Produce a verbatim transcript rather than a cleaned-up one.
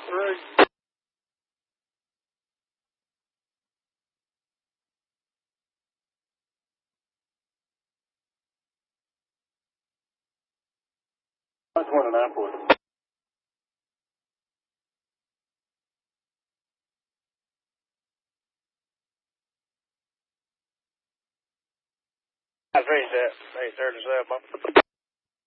three. That's one and nine for it. That's raised at eight thirty-seven.